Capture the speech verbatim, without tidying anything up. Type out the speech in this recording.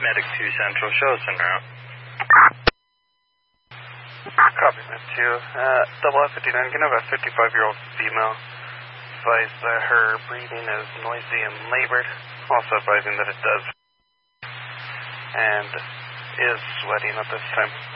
Medic two Central, show us en route. Copy, Med two. Uh, double F fifty-nine, can I have a fifty-five-year-old female. Advise that her breathing is noisy and labored. Also advising that it does. And is sweating at this time.